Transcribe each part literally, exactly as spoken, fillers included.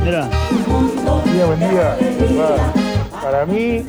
Mirá. Buen día, buen día. Va. Para mí,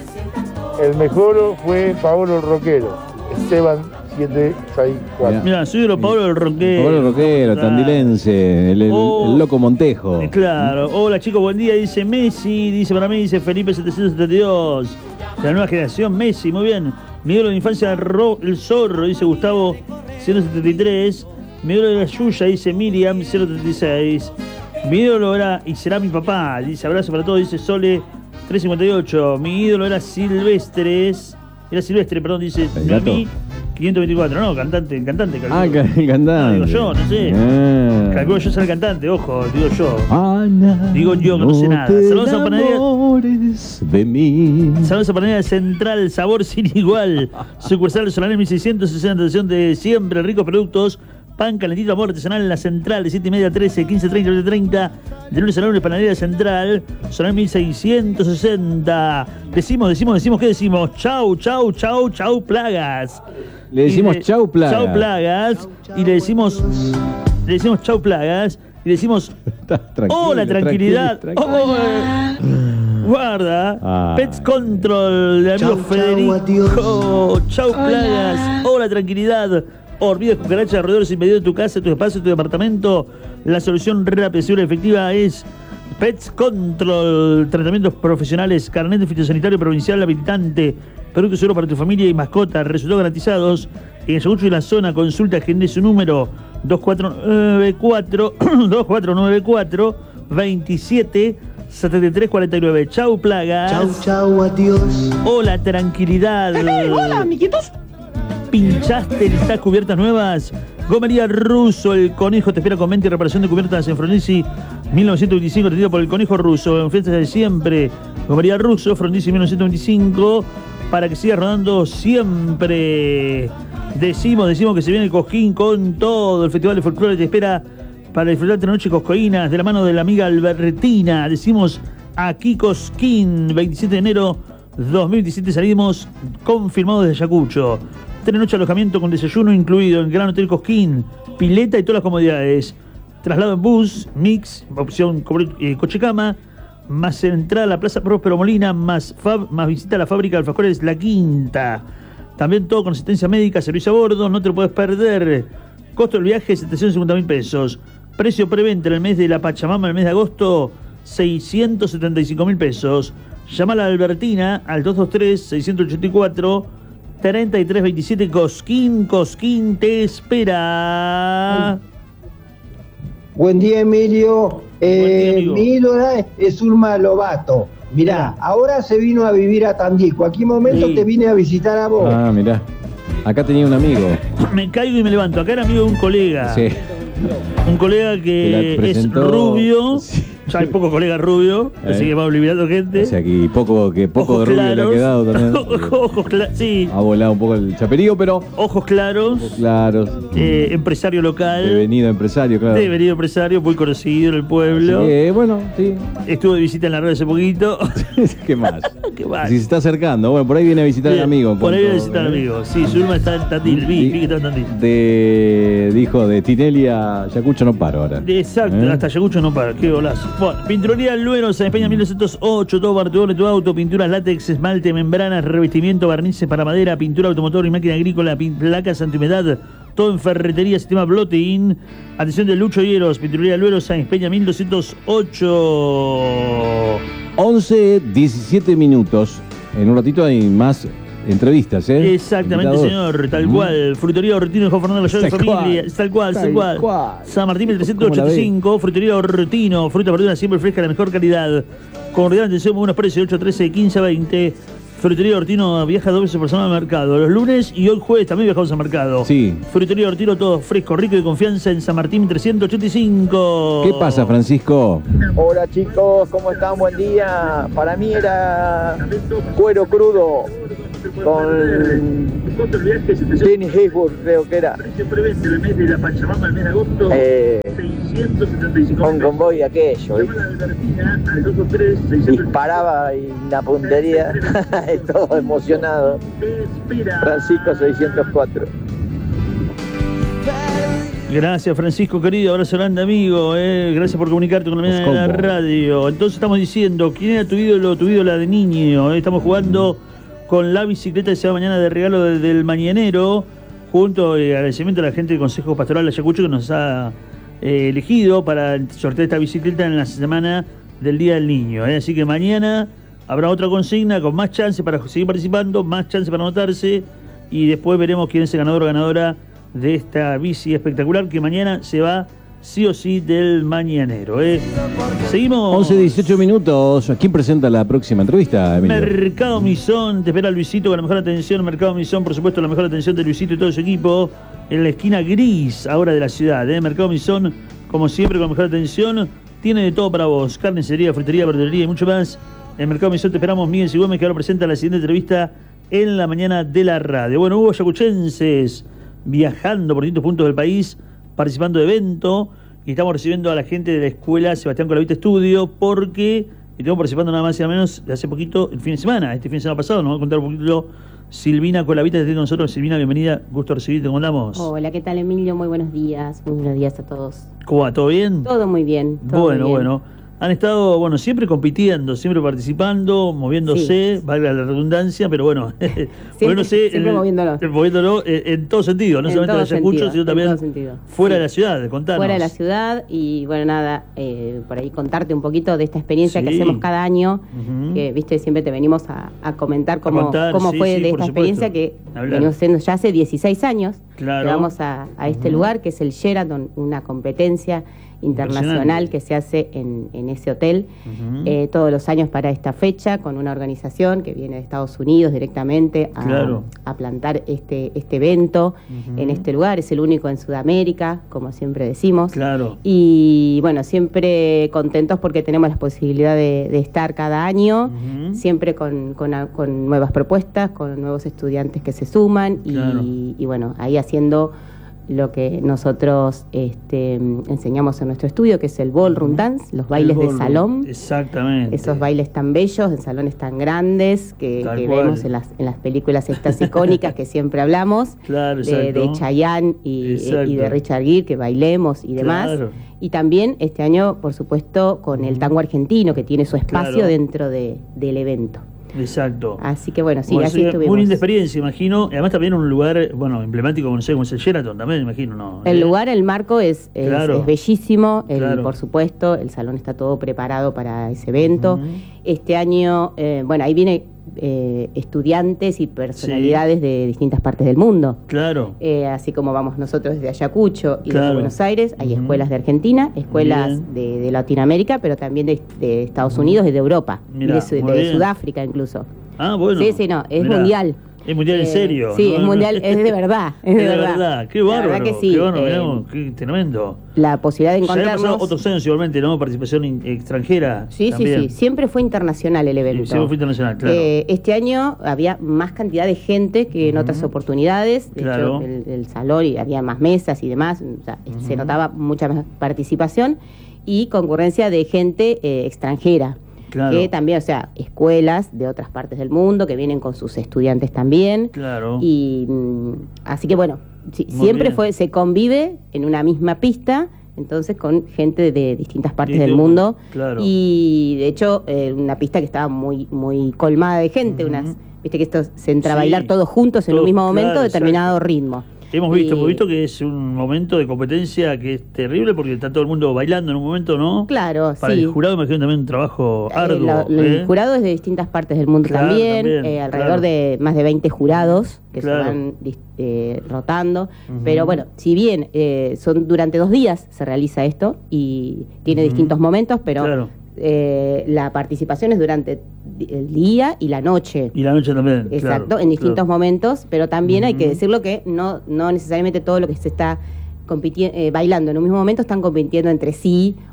el mejor fue Paolo el Rockero. Esteban siete seis cuatro. Mirá, soy de Paolo el Rockero. Paolo el Rockero, Claro. tandilense, el, el, Oh, el loco Montejo. Eh, Claro. Hola chicos, buen día. Dice Messi, dice para mí, dice Felipe setecientos setenta y dos. De la nueva generación, Messi, muy bien. Mi ídolo de infancia, Ro- el Zorro, dice Gustavo ciento setenta y tres. Mi ídolo de la Yuya, dice Miriam ciento treinta y seis. Mi ídolo era y será mi papá, dice abrazo para todos, dice Sole trescientos cincuenta y ocho. Mi ídolo era Silvestres, era Silvestre, perdón, dice ¿El gato? Noemí quinientos veinticuatro. No, cantante, cantante, calculo. Ah, ca- el cantante. No, digo yo, no sé. Ah. Calculo yo ser el cantante, ojo, digo yo. Ana, Digo yo que no sé nada. te Saludos a Panadería. enamores de mí. Saludos a Panadería Central, sabor sin igual. Sucursal Solanés mil seiscientos sesenta, atención de siempre, ricos productos. Pan calentito, amor artesanal en la Central, de siete y media a trece, quince treinta, veinte treinta. De lunes a lunes, Panadería Central, Solanés mil seiscientos sesenta. Decimos, decimos, decimos, ¿qué decimos? Chau, chau, chau, chau, plagas. Le decimos Y le- chau, plagas. Chau, plagas. Y le decimos, le decimos chau, plagas. Y le decimos, Tranquilo, hola, tranquilidad. tranquilo, tranquilo. Oh, eh, guarda. Ah. Pets Control, de amigo Chau, chau, Federico. adiós. Chau, plagas. Hola, tranquilidad. Hormigas, cucarachas, roedores invadiendo tu casa, tu espacio, tu departamento. La solución rápida, segura y efectiva es Pets Control. Tratamientos profesionales, carnet de fitosanitario provincial habilitante. Productos seguros para tu familia y mascota. Resultados garantizados. En Ayacucho y la zona, consulta, agende su número dos cuatro nueve cuatro dos cuatro nueve cuatro veintisiete setenta y tres cuarenta y nueve. Chau, plagas. Chau, chau, adiós. Hola, tranquilidad. Hola, amiguitos. ¿Pinchaste listas cubiertas nuevas? Gomería Russo, el conejo te espera con venta y reparación de cubiertas en Frondizi mil novecientos veinticinco, atendido por el conejo Russo. En fiestas de siempre. Gomería Russo, Frondizi mil novecientos veinticinco, para que siga rodando siempre. Decimos, decimos que se viene el Cosquín con todo. El Festival de Folclore te espera para disfrutar de la noche coscoínas de la mano de la amiga Albertina. Decimos aquí Cosquín, veintisiete de enero dos mil veintisiete, salimos confirmados desde Ayacucho. Tres noches de alojamiento con desayuno incluido en Gran Hotel Cosquín, pileta y todas las comodidades. Traslado en bus, mix, opción co- eh, coche-cama, más entrada a la Plaza Próspero Molina, más, fab, más visita a la fábrica de alfajores La Quinta. También todo con asistencia médica, servicio a bordo, no te lo puedes perder. Costo del viaje, setecientos cincuenta mil pesos. Precio preventa en el mes de la Pachamama, en el mes de agosto, seiscientos setenta y cinco mil pesos. Llama a la Albertina al dos dos tres, seis ocho cuatro, tres tres dos siete. Cosquín, Cosquín te espera. Buen día, Emilio. Eh, día, amigo. mi ídola es, es Ulma Lobato. Mirá, ahora se vino a vivir a Tandil. Cualquier momento Sí. te vine a visitar a vos. Ah, mirá. Acá tenía un amigo. Me caigo y me levanto. Acá era amigo de un colega. Sí. Un colega Que que la es presentó- rubio. Sí. Ya hay pocos colegas rubios, así Eh. que va olvidando gente. O sea que poco, que poco Ojos de rubio le ha claros. quedado también. Ojos claros, sí. Ha volado un poco el chaperío, pero Ojos claros. claro. eh, empresario local. Devenido empresario, claro. Devenido empresario, muy conocido en el Así pueblo. que, bueno, sí. Estuvo de visita en la red hace poquito. ¿Qué más? Qué mal. Si se está acercando. Bueno, por ahí viene a visitar al Bien, amigo. en Por ahí cuanto- viene a visitar al amigo. Sí, Zulma está en Tandil. Vi, vi que está en Tandil. De, dijo, de Tinelli a Yacucho no paro ahora. Exacto, ¿Eh? hasta Ayacucho no para, qué golazo. Bueno, Pinturería Luero, San España mil novecientos ocho, todo para tu obra, tu auto, pinturas látex, esmalte, membranas, revestimiento, barnices para madera, pintura automotor y máquina agrícola, pin- placas antiumedad, todo en ferretería, sistema Blotein. Atención de Lucho Hieros, Pinturería Luero, San España mil novecientos ocho. once, diecisiete minutos. En un ratito hay más entrevistas, ¿eh? Exactamente, Invitados. señor, tal Mm. cual. Frutería Ortino de Juan Fernando Loyola de Tal Familia. cual. Tal cual, tal Tal cual. cual. San Martín mil trescientos ¿Cómo la ochenta y cinco. Frutería Ortino. Fruta verdura siempre fresca, la mejor calidad. Con cordial atención, muy buenos precios. ocho, trece, quince, veinte. Frutería Ortino viaja dos veces por semana al mercado. Los lunes y hoy jueves también viajamos al mercado. Sí. Frutería Ortino, todo fresco, rico y de confianza en San Martín trescientos ochenta y cinco. ¿Qué pasa, Francisco? Hola chicos, ¿cómo están? Buen día. Para mí era cuero crudo con Jenny Haywood, creo que era. Eh, con convoy aquello. ¿eh? Disparaba y la puntería, todo emocionado. Francisco seiscientos cuatro. Gracias, Francisco, querido. Abrazo grande, amigo. Eh. Gracias por comunicarte con la mañana de la radio. Entonces estamos diciendo, ¿quién era tu ídolo, tu ídola de niño? Eh. Estamos jugando con la bicicleta que se va mañana de regalo desde el mañanero, junto al agradecimiento a la gente del Consejo Pastoral de Ayacucho que nos ha eh, elegido para sortear esta bicicleta en la semana del Día del Niño. Eh. Así que mañana habrá otra consigna con más chance para seguir participando, más chance para anotarse, y después veremos quién es el ganador o ganadora de esta bici espectacular que mañana se va sí o sí del mañanero. ¿eh? Seguimos. once, dieciocho minutos. ¿Quién presenta la próxima entrevista, Emilio? Mercado Misón, te espera Luisito con la mejor atención. Mercado Misón, por supuesto, la mejor atención de Luisito y todo su equipo en la esquina gris ahora de la ciudad. ¿eh? Mercado Misón, como siempre, con la mejor atención. Tiene de todo para vos: carnicería, frutería, verdulería y mucho más. En Mercado Misón te esperamos. Miguel Sigüemes, que ahora presenta la siguiente entrevista en la mañana de la radio. Bueno, hubo ayacuchenses viajando por distintos puntos del país, participando de evento, y estamos recibiendo a la gente de la escuela Sebastián Colavita Estudio, porque estamos participando nada más y nada menos de hace poquito, el fin de semana, este fin de semana pasado. Nos va a contar un poquito Silvina Colavita, que está con nosotros. Silvina, bienvenida, gusto de recibirte, ¿cómo andamos? Hola, ¿qué tal, Emilio? Muy buenos días, muy buenos días a todos. ¿Cómo va? ¿Todo bien? Todo muy bien. Todo bueno, muy bien. bueno. Han estado, bueno, siempre compitiendo, siempre participando, moviéndose, sí. Valga la redundancia, pero bueno, siempre, moviéndose, siempre en, moviéndolo. moviéndolo en, en todo sentido, no en solamente en Ayacucho, sino también fuera sí. de la ciudad, contanos. Fuera de la ciudad, y bueno, nada, eh, por ahí contarte un poquito de esta experiencia sí. que hacemos cada año, uh-huh. que, viste, siempre te venimos a, a comentar cómo, a contar, cómo sí, fue sí, de esta experiencia que venimos haciendo ya hace dieciséis años, claro. que vamos a, a este uh-huh. lugar, que es el Sheraton, una competencia internacional que se hace en, en ese hotel uh-huh. eh, todos los años para esta fecha, con una organización que viene de Estados Unidos directamente a, claro. a plantar este, este evento uh-huh. en este lugar. Es el único en Sudamérica, como siempre decimos. Claro. Y bueno, siempre contentos porque tenemos la posibilidad de, de estar cada año, uh-huh. siempre con, con, con nuevas propuestas, con nuevos estudiantes que se suman claro. y, y bueno, ahí haciendo lo que nosotros este, enseñamos en nuestro estudio, que es el ballroom dance, los bailes de salón. Exactamente. Esos bailes tan bellos, en salones tan grandes, que, que vemos en las, en las películas estas icónicas que siempre hablamos, claro, de, de Chayanne y, y de Richard Gere, que bailemos y demás. Claro. Y también este año, por supuesto, con el tango argentino, que tiene su espacio claro. dentro de, del evento. Exacto. Así que bueno, sí, bueno, así estuvimos. Muy linda experiencia, imagino. Además también un lugar, bueno, emblemático, como, no sé, como es el Sheraton, también, imagino, ¿no? El lugar, el marco es, es, claro. es bellísimo, el, claro. por supuesto, el salón está todo preparado para ese evento. Uh-huh. Este año, eh, bueno, ahí viene eh, estudiantes y personalidades sí. de distintas partes del mundo. Claro. Eh, así como vamos nosotros desde Ayacucho y claro. desde Buenos Aires, hay uh-huh. escuelas de Argentina, escuelas de, de Latinoamérica, pero también de, de Estados Unidos y de Europa, Mirá, y de, de Sudáfrica incluso. Ah, bueno. Sí, sí, no, es Mirá. mundial. Es mundial en serio. Sí, ¿no? es mundial, es de verdad. Es de, es de verdad. verdad. Qué bárbaro. La verdad que sí. Qué bárbaro, eh, mirá, qué tremendo. La posibilidad de encontrarnos. Ya pasado otros años igualmente, ¿no? Participación in- extranjera. Sí, también. sí, sí. Siempre fue internacional el evento. Sí, siempre fue internacional, claro. Eh, este año había más cantidad de gente que en uh-huh. otras oportunidades. De claro. hecho, el, el salón y había más mesas y demás. O sea, uh-huh. se notaba mucha más participación y concurrencia de gente eh, extranjera. Claro. Que también, o sea, escuelas de otras partes del mundo que vienen con sus estudiantes también. Claro. Y mm, así que bueno, sí, siempre bien. fue se convive en una misma pista, entonces con gente de distintas partes Sí, del sí, mundo. claro. Y de hecho, eh, una pista que estaba muy muy colmada de gente, uh-huh. unas, viste que esto se entra a Sí. bailar todos juntos en Todo, un mismo momento, claro, determinado exacto. ritmo. Hemos visto, Y- hemos visto que es un momento de competencia que es terrible porque está todo el mundo bailando en un momento, ¿no? Claro, Para sí. el jurado imagino también un trabajo Eh, arduo. la- la- ¿eh? El jurado es de distintas partes del mundo Claro, también, también, eh, alrededor claro. de más de veinte jurados que Claro. se van dis- eh, rotando. Ujú. Pero bueno, si bien eh, son durante dos días se realiza esto y tiene Ujú. distintos momentos, pero Claro. eh, la participación es durante di- el día y la noche. Y la noche también. Exacto, claro, en distintos claro. momentos, pero también hay que Ujú. decirlo que no, no necesariamente todo lo que se está compiti- eh, bailando en un mismo momento están compitiendo entre sí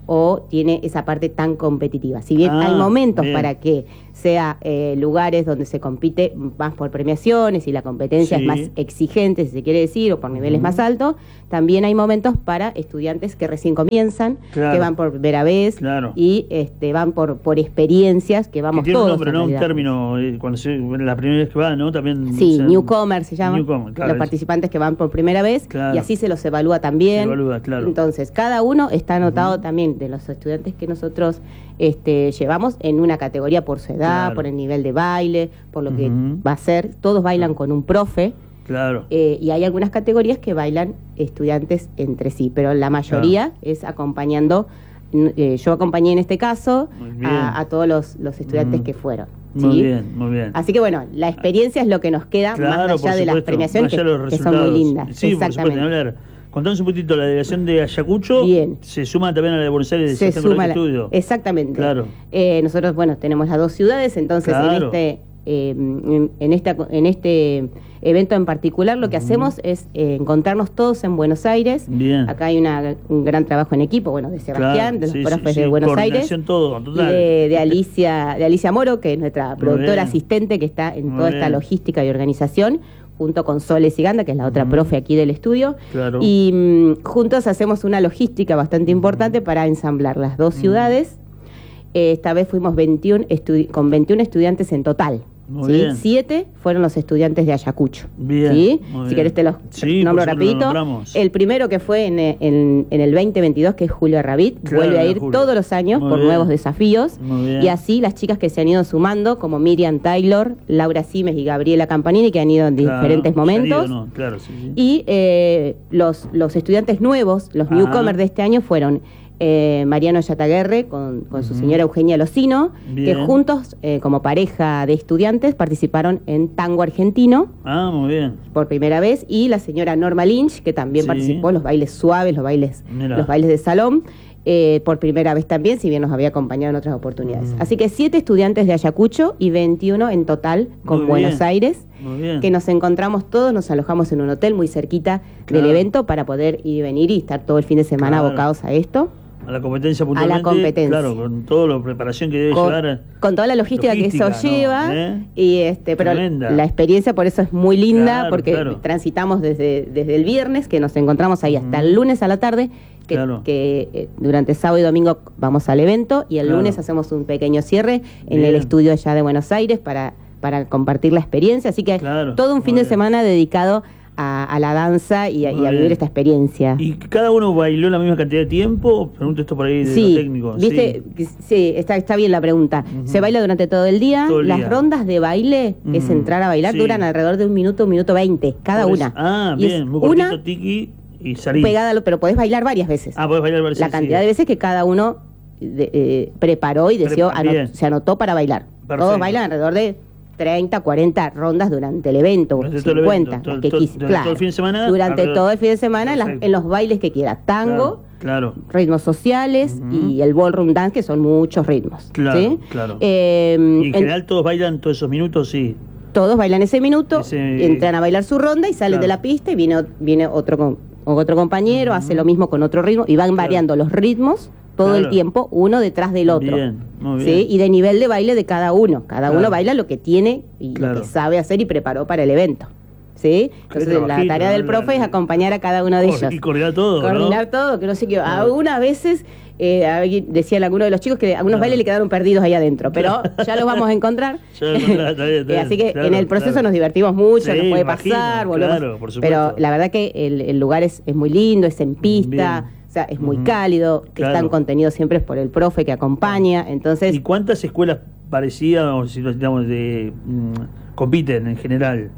o tiene esa parte tan competitiva. Si bien ah, hay momentos bien. para que sea eh, lugares donde se compite más por premiaciones y la competencia sí. es más exigente, si se quiere decir, o por niveles uh-huh. más altos, también hay momentos para estudiantes que recién comienzan, claro. que van por primera vez claro. y este, van por, por experiencias que vamos que tiene todos. Un nombre, ¿no? Un término, eh, cuando se, la primera vez que van, ¿no? También. Sí, o sea, newcomer se llama. Newcomer, claro, los eso. participantes que van por primera vez claro. y así se los evalúa también. Se evalúa, claro. Entonces, cada uno está anotado uh-huh. también de los estudiantes que nosotros este, llevamos en una categoría por su edad, claro. por el nivel de baile, por lo uh-huh. que va a ser. Todos bailan con un profe. Claro. Eh, y hay algunas categorías que bailan estudiantes entre sí, pero la mayoría claro. es acompañando. Eh, yo acompañé en este caso a, a todos los, los estudiantes mm. que fueron. ¿sí? Muy bien, muy bien. Así que bueno, la experiencia es lo que nos queda claro, más allá de las premiaciones que, que son muy lindas. Sí, exactamente. Por supuesto, contanos un poquito, la delegación de Ayacucho bien. se suma también a la de Buenos Aires, se suma la, estudio. Exactamente. Claro. Eh, nosotros, bueno, tenemos las dos ciudades, entonces claro. en este eh, en, en, esta, en este evento en particular lo que uh-huh. hacemos es eh, encontrarnos todos en Buenos Aires. Bien. Acá hay una, un gran trabajo en equipo, bueno, de Sebastián, claro. de los sí, profes sí, de sí. Buenos Aires, todo, total. de, de Alicia, de Alicia Moro, que es nuestra productora asistente que está en Muy toda bien. esta logística y organización, junto con Sole Siganda, que es la otra uh-huh. profe aquí del estudio. Claro. Y mmm, juntos hacemos una logística bastante importante uh-huh. para ensamblar las dos uh-huh. ciudades. Eh, esta vez fuimos veintiuno estudi- con veintiún estudiantes en total. Muy ¿sí? bien. Siete fueron los estudiantes de Ayacucho. Bien. ¿sí? Muy si bien. querés te los sí, nombro rapidito. El primero que fue en, en, en el veinte veintidós, que es Julio Arrabit, claro, vuelve a ir Julio. todos los años Muy por bien. nuevos desafíos. Muy bien. Y así las chicas que se han ido sumando, como Miriam Taylor, Laura Simes y Gabriela Campanini, que han ido en claro, diferentes momentos. Ido, no. claro, sí, sí. Y eh, los, los estudiantes nuevos, los ah. newcomers de este año fueron Eh, Mariano Yataguerre con, con su Uh-huh. señora Eugenia Locino, Bien. que juntos, eh, como pareja de estudiantes, participaron en tango argentino Ah, muy bien. por primera vez, y la señora Norma Lynch, que también Sí. participó en los bailes suaves, los bailes, Mirá. los bailes de salón, eh, por primera vez también, si bien nos había acompañado en otras oportunidades. Mm. Así que siete estudiantes de Ayacucho y veintiuno en total con Muy Buenos bien. Aires, Muy bien. que nos encontramos todos, nos alojamos en un hotel muy cerquita Claro. del evento para poder ir y venir y estar todo el fin de semana Claro. abocados a esto. A la competencia puntualmente. A la competencia. Claro, con toda la preparación que debe Con, llevar. con toda la logística, logística que eso ¿no? lleva. ¿Eh? Y este, pero Tremenda. la experiencia por eso es muy linda, Claro, porque claro. transitamos desde, desde el viernes, que nos encontramos ahí, hasta Mm. el lunes a la tarde, que, Claro. que eh, durante sábado y domingo vamos al evento, y el Claro. lunes hacemos un pequeño cierre en Bien. el estudio allá de Buenos Aires para, para compartir la experiencia. Así que Claro, todo un fin muy de bien. semana dedicado a, a la danza y a, Muy y a bien. vivir esta experiencia. ¿Y cada uno bailó la misma cantidad de tiempo? Pregunto esto por ahí de Sí, los técnicos. ¿viste? Sí, sí está, está bien la pregunta. Ujú. Se baila durante todo el día. Todo el Las día. rondas de baile, que es Ujú. entrar a bailar, Sí. duran alrededor de un minuto, un minuto veinte, cada Por una. eso- Ah, Y es bien, muy cortito, una tiki y salir. pegada, a lo- pero podés bailar varias veces. Ah, podés bailar varias la veces, cantidad sí. de veces que cada uno de- eh, preparó y deseó, Prepa- ano- bien. se anotó para bailar. Perfecto. Todos bailan alrededor de treinta, cuarenta rondas durante el evento, Durante todo el cincuenta, evento, todo- las que todo- quis- durante claro. todo el fin de semana, Durante alrededor- todo el fin de semana, en, las- Perfecto. en los bailes que quieras. Tango, Claro, ritmos sociales Ujú. y el ballroom dance, que son muchos ritmos. claro, ¿sí? claro. Eh, Y en en- general todos bailan todos esos minutos, sí. todos bailan ese minuto, Ese- entran a bailar su ronda y salen Claro. de la pista y viene, viene otro, con- otro compañero, hace lo mismo con otro ritmo y van Claro. variando los ritmos todo Claro. el tiempo, uno detrás del otro. Bien, muy ¿sí? bien. Y de nivel de baile de cada uno. Cada Claro. uno baila lo que tiene y Claro. lo que sabe hacer y preparó para el evento. ¿sí? Entonces la trabajito, tarea ¿no? del profe La- es acompañar a cada uno de Cor- ellos. Y coordinar todo, Coordinar ¿no? todo, que no sé qué. Claro. Algunas veces, eh, alguien- decía alguno de los chicos que algunos Claro. bailes le quedaron perdidos ahí adentro, pero ya los vamos a encontrar. Ya lo encontrás, está bien, está Eh, bien, Así que claro, en el proceso claro. nos divertimos mucho, Sí, nos puede imagino, pasar, volvemos. claro, por supuesto. Pero la verdad que el, el lugar es, es muy lindo, es en pista, Bien. o sea, es muy Ujú. cálido, Claro. están contenidos siempre por el profe que acompaña, entonces... ¿Y cuántas escuelas parecidas, o si lo digamos, de, mm, compiten en general?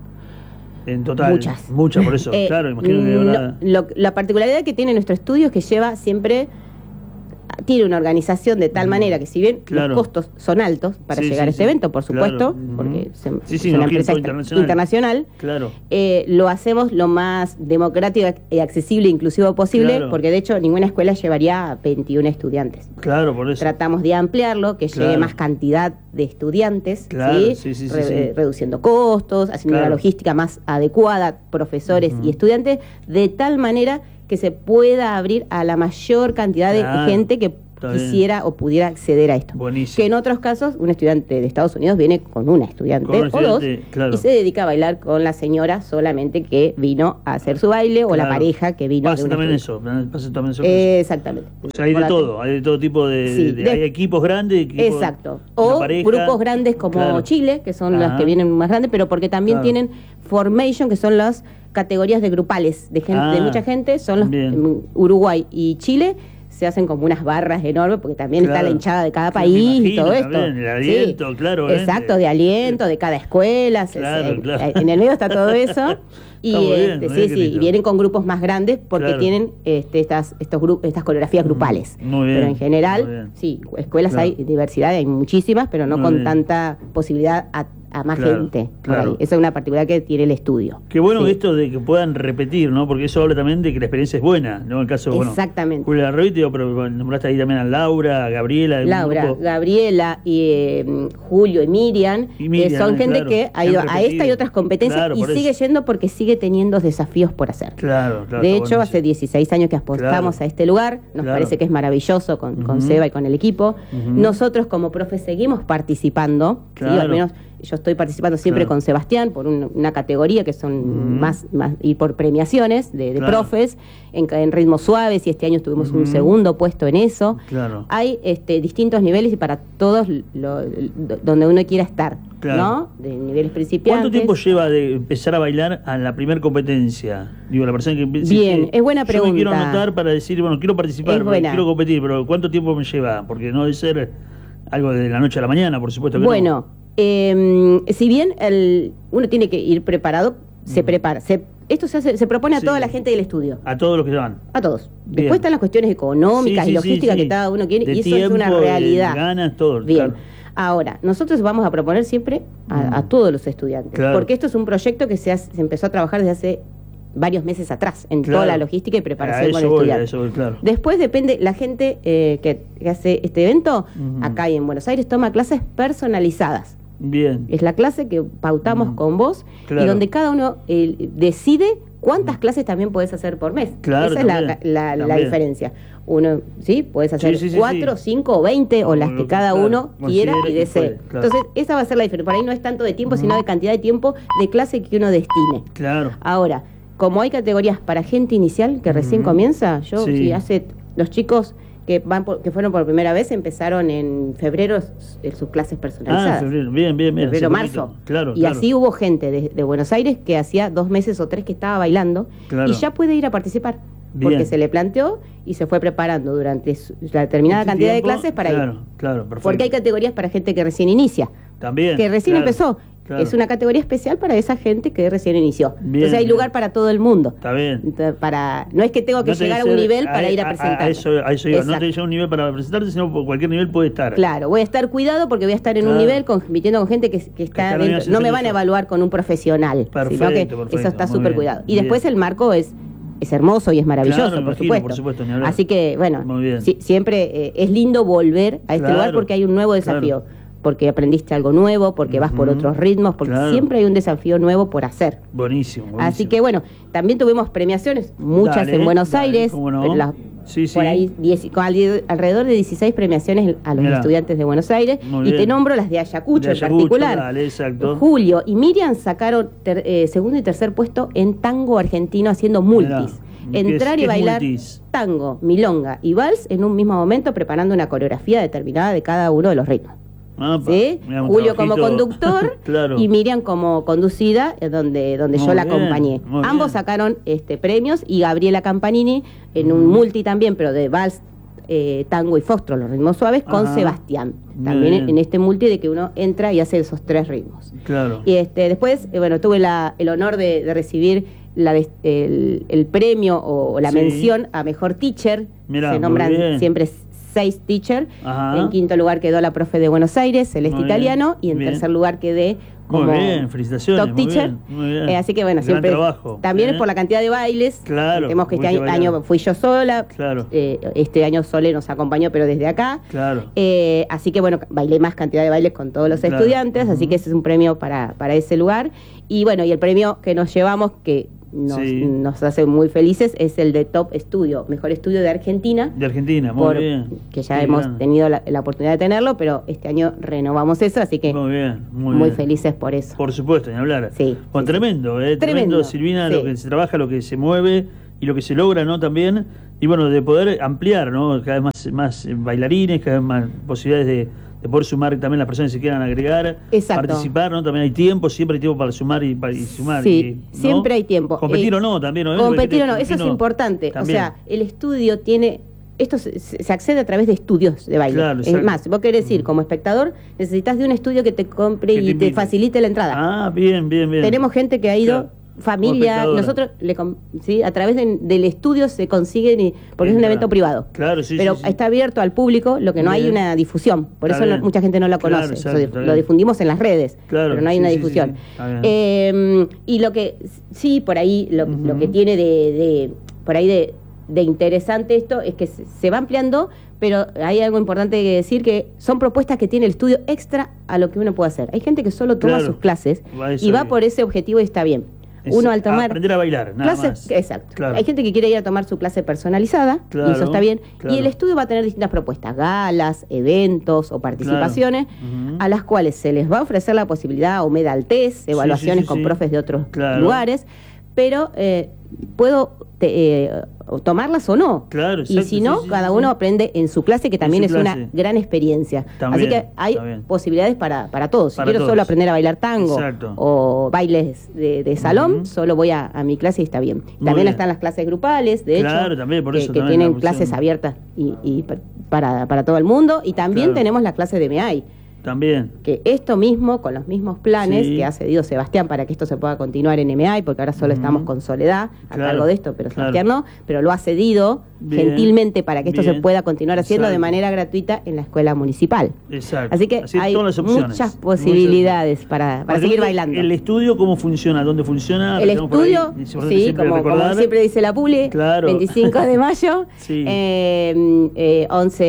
En total. Muchas. Muchas, por eso. Eh, claro, imagino que no, habrá... lo- la particularidad que tiene nuestro estudio es que lleva siempre, tiene una organización de tal Mm, manera que si bien claro. los costos son altos para Sí, llegar sí, a este sí. evento, por Claro. supuesto, Ujú. porque se- Sí, sí, es una imagino, empresa todo inter- internacional. internacional, Claro. eh, lo hacemos lo más democrático y accesible e inclusivo posible, Claro. porque de hecho ninguna escuela llevaría a veintiún estudiantes. Claro, por eso. Tratamos de ampliarlo, que Claro. llegue más cantidad de estudiantes, Claro, ¿sí? sí, sí, sí, Re- sí. eh, reduciendo costos, haciendo Claro. una logística más adecuada, profesores Ujú. y estudiantes, de tal manera que se pueda abrir a la mayor cantidad de Claro. gente que quisiera bien. o pudiera acceder a esto. Buenísimo. Que en otros casos, un estudiante de Estados Unidos viene con una estudiante, con un estudiante o dos claro. y se dedica a bailar con la señora solamente que vino a hacer su baile claro. o la pareja que vino. Pasa también eso, pasa también eso. Eh, exactamente. O sea, hay de todo, hay de todo tipo de, sí, de, de hay equipos grandes. Equipos, exacto. O pareja, grupos grandes como claro. Chile, que son Ajá. las que vienen más grandes, pero porque también claro. tienen formation, que son las categorías de grupales de gente, ah, de mucha gente, son los bien. Uruguay y Chile. Se hacen como unas barras enormes, porque también claro. está la hinchada de cada país imagino, y todo esto. También, el aliento, sí. claro. Exacto, de aliento, de cada escuela. Claro, se, claro. En el medio está todo eso. Y este, bien, sí, sí, y vienen con grupos más grandes porque claro. tienen este, estas, estos grupos, estas coreografías grupales. Muy bien, pero en general, sí, escuelas claro. hay diversidad, hay muchísimas, pero no muy con bien. tanta posibilidad a, a más claro, gente. Claro. Esa es una particularidad que tiene el estudio. Qué bueno sí. esto de que puedan repetir, ¿no? Porque eso habla también de que la experiencia es buena, ¿no? En el caso, bueno, exactamente. Julia Larrabiti, pero nombraste ahí también a Laura, a Gabriela. Laura, grupo. Gabriela, y, eh, Julio y Miriam, y Miriam eh, son gente claro, que ha ido a esta y otras competencias claro, y sigue eso. yendo porque sigue teniendo desafíos por hacer. Claro, claro. De hecho, hace dieciséis años que apostamos claro, a este lugar, nos claro. parece que es maravilloso con, uh-huh. con Seba y con el equipo. Uh-huh. Nosotros como profes seguimos participando, claro. ¿sí? Al menos yo estoy participando siempre claro. con Sebastián por un, una categoría que son uh-huh. más, más y por premiaciones de, de claro. profes en, en ritmos suaves, y este año tuvimos uh-huh. un segundo puesto en eso. Claro. Hay este, distintos niveles y para todos lo, lo, donde uno quiera estar, claro. ¿no? De niveles principiantes. ¿Cuánto tiempo lleva de empezar a bailar a la primera competencia? Digo, la persona que empieza. Bien, es buena pregunta. Yo me quiero anotar para decir, bueno, quiero participar, quiero competir, pero ¿cuánto tiempo me lleva? Porque no debe ser algo de la noche a la mañana, por supuesto que bueno, no. Bueno, eh, si bien el, uno tiene que ir preparado, se mm. prepara. Se, esto se, hace, se propone a sí. toda la gente del estudio. A todos los que van. A todos. Bien. Después están las cuestiones económicas sí, sí, y logísticas sí, sí. que cada uno quiere, de y eso tiempo, es una realidad. De ganas, todo. Bien. Claro. Ahora, nosotros vamos a proponer siempre a, a todos los estudiantes, claro. porque esto es un proyecto que se, hace, se empezó a trabajar desde hace varios meses atrás, en claro. toda la logística y preparación con el estudiante. Voy, claro. Después depende, la gente eh, que, que hace este evento, uh-huh. acá y en Buenos Aires, toma clases personalizadas. Bien. Es la clase que pautamos uh-huh. con vos, claro. y donde cada uno eh, decide cuántas uh-huh. clases también podés hacer por mes. Claro, Esa también, es la, la, la diferencia. Uno, ¿sí? Puedes hacer sí, sí, cuatro, sí, cinco o veinte, o las que cada claro, uno quiera y desee. Claro. Entonces, esa va a ser la diferencia. Por ahí no es tanto de tiempo, uh-huh. sino de cantidad de tiempo de clase que uno destine. Claro. Ahora, como hay categorías para gente inicial que uh-huh. recién comienza, yo sí. si hace los chicos que van por, que fueron por primera vez empezaron en febrero en sus clases personalizadas. Ah, febrero, bien, bien, bien. Febrero, marzo. Claro, y claro. así hubo gente de, de Buenos Aires que hacía dos meses o tres que estaba bailando claro. y ya puede ir a participar. Bien. Porque se le planteó y se fue preparando durante su, la determinada ¿Este cantidad tiempo? de clases para claro, ir. Claro, perfecto. Porque hay categorías para gente que recién inicia. También. Que recién claro, empezó. Claro. Es una categoría especial para esa gente que recién inició. Bien, Entonces hay bien. lugar para todo el mundo. Está bien. Entonces, para, no es que tengo que no llegar a un nivel a, para ir a presentar. A, a eso, a eso iba. No te llegar a un nivel para presentarte, sino por cualquier nivel puede estar. Claro, voy a estar cuidado porque voy a estar en claro. un nivel compitiendo con gente que, que está que dentro. No me van a evaluar con un profesional. Perfecto, sino que perfecto. Eso está Muy súper bien. cuidado. Y Bien. después el marco es es hermoso y es maravilloso, claro, por, imagino, supuesto. por supuesto. Ni hablar. Así que, bueno, si, siempre eh, es lindo volver a este claro, lugar porque hay un nuevo desafío. Claro. Porque aprendiste algo nuevo, porque uh-huh. vas por otros ritmos, porque claro. siempre hay un desafío nuevo por hacer. Buenísimo, buenísimo. Así que, bueno, también tuvimos premiaciones, muchas dale, en Buenos dale, Aires. ¿cómo no? La, sí, sí. Por ahí, diez, con alrededor de dieciséis premiaciones a los Mirá. estudiantes de Buenos Aires. Muy y bien. te nombro las de Ayacucho, de Ayacucho en particular. Dale, exacto. Julio y Miriam sacaron ter, eh, segundo y tercer puesto en tango argentino haciendo multis. Mirá. Entrar ¿Qué y es bailar multis? Tango, milonga y vals en un mismo momento, preparando una coreografía determinada de cada uno de los ritmos. Ah, ¿sí? Mirá, Julio como conductor claro. y Miriam como conducida, eh, donde, donde yo la bien, acompañé. Ambos bien. sacaron este, premios, y Gabriela Campanini en un multi también, pero de vals, eh, tango y foxtrot, los ritmos suaves, con Ajá. Sebastián. También en, en este multi de que uno entra y hace esos tres ritmos. Claro. Y este, después, eh, bueno, tuve la, el honor de, de recibir la, el, el premio o la sí. mención a mejor teacher. Mirá, se muy nombran bien. siempre seis teacher. Ajá. En quinto lugar quedó la profe de Buenos Aires, Celeste Muy Italiano, bien, y en bien. tercer lugar quedé como muy bien, felicitaciones, top teacher. Muy bien, muy bien. Eh, así que bueno, Gran siempre trabajo, también ¿eh? es por la cantidad de bailes. Claro, Vemos que este año, mucho año bailar. fui yo sola. Claro. Eh, este año Sole nos acompañó, pero desde acá. Claro. Eh, así que bueno, bailé más cantidad de bailes con todos los Claro. estudiantes, Uh-huh. así que ese es un premio para, para ese lugar. Y bueno, y el premio que nos llevamos, que nos, sí. nos hace muy felices, es el de Top Studio, mejor estudio de Argentina. De Argentina, muy por, bien. Que ya sí, hemos bien. tenido la, la oportunidad de tenerlo, pero este año renovamos eso, así que muy, bien, muy, muy bien. felices por eso. Por supuesto, ni hablar. Sí. Bueno, sí, tremendo, sí. Eh, tremendo, tremendo, Silvina, sí. Lo que se trabaja, lo que se mueve y lo que se logra, ¿no? También, y bueno, de poder ampliar, ¿no? Cada vez más, más bailarines, cada vez más posibilidades de, de poder sumar también las personas que se quieran agregar, Exacto. participar, ¿no? También hay tiempo, siempre hay tiempo para sumar y, para, y sumar. Sí, y, ¿no? siempre hay tiempo. Competir eh, o no, también. ¿no? Competir o no, eso es importante. También. O sea, el estudio tiene... Esto se, se accede a través de estudios de baile. Claro, es más, vos querés ir como espectador, necesitas de un estudio que te compre que y te, te facilite la entrada. Ah, bien, bien, bien. Tenemos gente que ha ido... Claro. Familia, nosotros le, ¿sí? a través de, del estudio se consiguen y, porque bien, es un evento privado, claro, sí, pero sí, sí. está abierto al público, lo que no bien. Hay una difusión, por está eso no, mucha gente no lo conoce, claro, exacto, lo difundimos en las redes, claro, pero no hay sí, una sí, difusión. Sí, sí. Eh, y lo que sí, por ahí, lo, uh-huh. lo que tiene de, de por ahí de, de interesante esto es que se, se va ampliando, pero hay algo importante que decir, que son propuestas que tiene el estudio extra a lo que uno puede hacer. Hay gente que solo toma claro. sus clases va y va bien. Por ese objetivo y está bien. Es uno al tomar aprender a bailar, nada clases, más. Exacto. Claro. Hay gente que quiere ir a tomar su clase personalizada, claro, y eso está bien. Claro. Y el estudio va a tener distintas propuestas, galas, eventos o participaciones, claro. uh-huh. a las cuales se les va a ofrecer la posibilidad o medal test, evaluaciones sí, sí, sí, con sí. profes de otros claro. lugares, pero eh, puedo te, eh, tomarlas o no. Claro, exacto, y si no, sí, sí, cada sí, uno sí. aprende en su clase, que también es una gran experiencia. También, así que hay posibilidades para, para todos. Para si quiero todos. Solo aprender a bailar tango exacto. o bailes de, de salón, uh-huh. solo voy a, a mi clase y está bien. Muy también bien. Están las clases grupales, de claro, hecho, también, por eso que, que tienen clases abiertas y, y para, para todo el mundo. Y también claro. tenemos la clase de M A I. También. Que esto mismo, con los mismos planes sí. que ha cedido Sebastián para que esto se pueda continuar en M A I, porque ahora solo uh-huh. estamos con Soledad a claro, cargo de esto, pero Sebastián claro. no, pero lo ha cedido bien, gentilmente para que esto bien. Se pueda continuar haciendo exacto. de manera gratuita en la escuela municipal. Exacto. Así que Así hay muchas posibilidades muchas. para, para seguir bailando. ¿El estudio cómo funciona? ¿Dónde funciona? El estudio, sí, como, como siempre dice la Puli, claro. veinticinco de mayo, sí. eh, eh,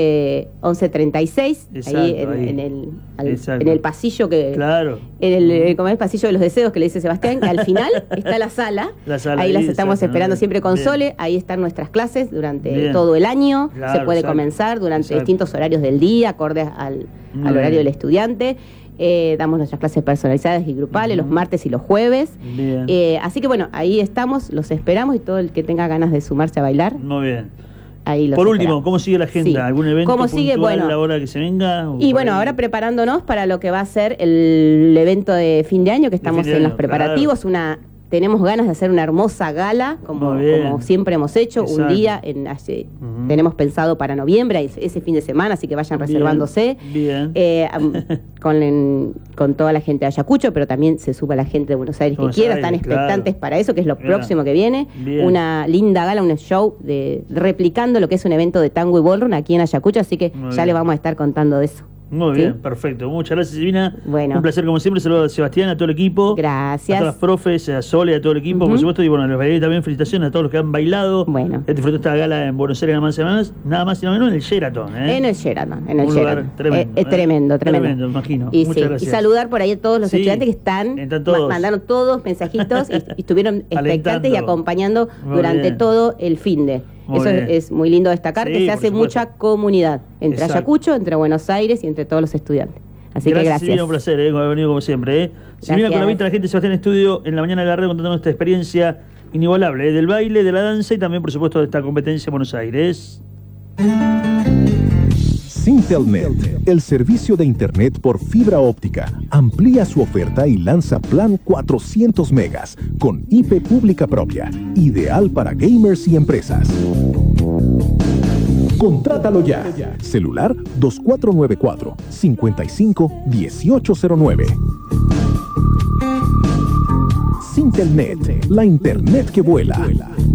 once treinta y seis, ahí en, ahí en el... Al, en el pasillo que claro. en el, el, como es el pasillo de los deseos que le dice Sebastián, que al final está la sala, la sala ahí, ahí las estamos esperando siempre con bien. Sole, ahí están nuestras clases durante bien. Todo el año, claro, se puede exacto. Comenzar durante exacto. Distintos horarios del día, acordes al, al horario del estudiante. Eh, damos nuestras clases personalizadas y grupales uh-huh. los martes y los jueves. Eh, así que bueno, ahí estamos, los esperamos y todo el que tenga ganas de sumarse a bailar. Muy bien. Ahí por último, esperamos. ¿Cómo sigue la agenda? Sí. ¿Algún evento ¿Cómo sigue? Bueno, a la hora que se venga? Y bueno, ahí? Ahora preparándonos para lo que va a ser el evento de fin de año, que estamos en año, los preparativos, claro. una tenemos ganas de hacer una hermosa gala, como, como siempre hemos hecho, exacto. Un día, en, hace, uh-huh. tenemos pensado para noviembre, ese fin de semana, así que vayan reservándose. Bien. Eh, con, en, con toda la gente de Ayacucho, pero también se suma la gente de Buenos Aires que quiera, están expectantes claro. Para eso, que es lo bien. Próximo que viene. Bien. Una linda gala, un show de replicando lo que es un evento de tango y ballroom aquí en Ayacucho, así que muy ya les vamos a estar contando de eso. Muy bien, ¿sí? Perfecto. Muchas gracias, Silvina. Bueno. Un placer como siempre. Saludos a Sebastián, a todo el equipo. Gracias. A todas las profes, a Sole, a todo el equipo, uh-huh. por supuesto. Y bueno, a los bailarines también felicitaciones a todos los que han bailado. Bueno. Este disfrutó esta gala en Buenos Aires nada más semanas, nada más y nada menos en el Sheraton. ¿eh? En el Sheraton, en el un Sheraton. Tremendo, es, es tremendo, ¿eh? tremendo. Tremendo, imagino. Y, muchas sí, gracias. Y saludar por ahí a todos los sí, estudiantes que están, están todos. mandaron todos mensajitos y, y estuvieron expectantes y acompañando muy durante bien. Todo el fin de. Muy Eso es, es muy lindo destacar, sí, que se hace supuesto. Mucha comunidad entre exacto. Ayacucho, entre Buenos Aires y entre todos los estudiantes. Así gracias, que gracias. Silvina, un placer, ¿eh? Haber venido como siempre. ¿eh? Silvina con la vista, la gente Sebastián Estudio en la mañana de la red contando esta experiencia inigualable, ¿eh? Del baile, de la danza y también, por supuesto, de esta competencia en Buenos Aires. Sintelnet, el servicio de internet por fibra óptica, amplía su oferta y lanza plan cuatrocientos megas con I P pública propia, ideal para gamers y empresas. Contrátalo ya. Celular dos cuatro nueve cuatro, cinco cinco uno ocho cero nueve. Sintelnet, la internet que vuela.